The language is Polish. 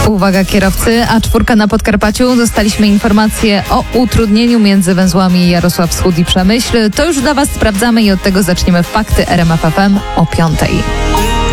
Uwaga kierowcy, A4 na Podkarpaciu. Dostaliśmy informację o utrudnieniu między węzłami Jarosław Wschód i Przemyśl. To już dla Was sprawdzamy i od tego zaczniemy Fakty RMF FM o 5:00.